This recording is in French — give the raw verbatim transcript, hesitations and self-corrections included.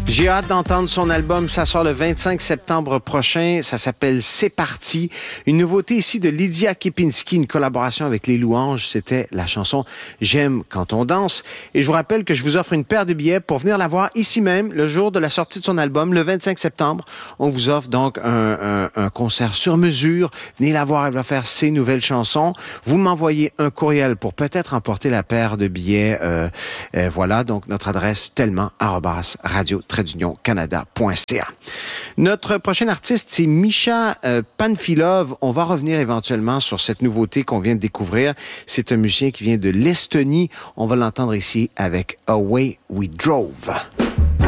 J'ai hâte d'entendre son album. Ça sort le vingt-cinq septembre prochain. Ça s'appelle C'est parti. Une nouveauté ici de Lydia Kepinski, une collaboration avec Les Louanges. C'était la chanson J'aime quand on danse. Et je vous rappelle que je vous offre une paire de billets pour venir la voir ici même, le jour de la sortie de son album, le vingt-cinq septembre. On vous offre donc un, un, un concert sur mesure. Venez la voir, elle va faire ses nouvelles chansons. Vous m'envoyez un courriel pour peut-être emporter la paire de billets. Euh, euh, voilà, donc notre adresse tellement arobase radio d'union canada point c a. Notre prochain artiste, c'est Misha euh, Panfilov. On va revenir éventuellement sur cette nouveauté qu'on vient de découvrir. C'est un musicien qui vient de l'Estonie. On va l'entendre ici avec Away We Drove.